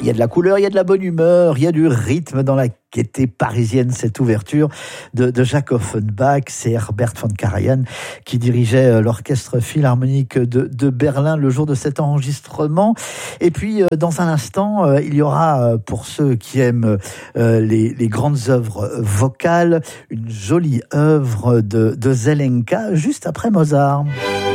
Il y a de la couleur, il y a de la bonne humeur, il y a du rythme dans la gaieté parisienne. Cette ouverture de Jacques Offenbach, c'est Herbert von Karajan qui dirigeait l'orchestre philharmonique de Berlin le jour de cet enregistrement. Et puis, dans un instant, il y aura, pour ceux qui aiment les grandes œuvres vocales, une jolie œuvre de Zelenka, juste après Mozart.